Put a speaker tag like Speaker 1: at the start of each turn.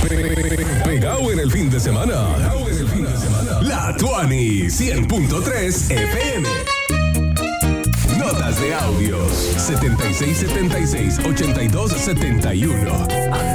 Speaker 1: Pegado en el fin de semana. La Tuani 100.3 FM. Notas de audios 7676-8271.